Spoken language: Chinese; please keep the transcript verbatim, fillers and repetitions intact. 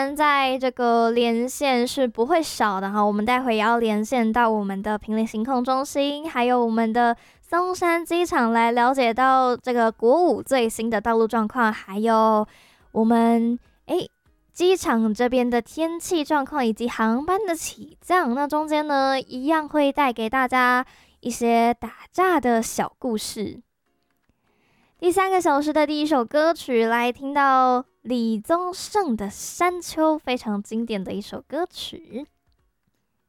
然在这个连线是不会少的哈，我们待会也要连线到我们的平林行控中心，还有我们的松山机场来了解到这个国五最新的道路状况，还有我们诶机场这边的天气状况以及航班的起降。那中间呢，一样会带给大家一些打炸的小故事。第三个小时的第一首歌曲，来听到李宗盛的《山丘》，非常经典的一首歌曲。